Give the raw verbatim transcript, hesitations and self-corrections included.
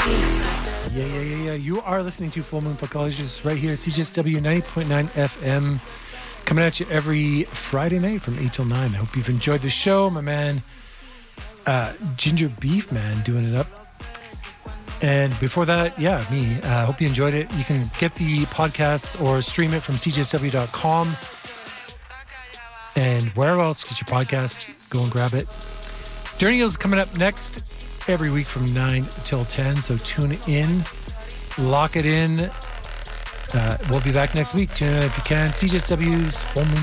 Yeah, yeah, yeah, yeah. You are listening to Full Moon Psychologist right here at C J S W ninety point nine F M. Coming at you every Friday night from eight till nine. I hope you've enjoyed the show. My man, uh, Ginger Beef Man, doing it up. And before that, yeah, me. I uh, hope you enjoyed it. You can get the podcasts or stream it from C J S W dot com. And wherever else get your podcast, go and grab it. Dirty Eels is coming up next every week from nine till ten. So tune in. Lock it in. Uh, we'll be back next week. Tune in if you can. C J S W's Full Moon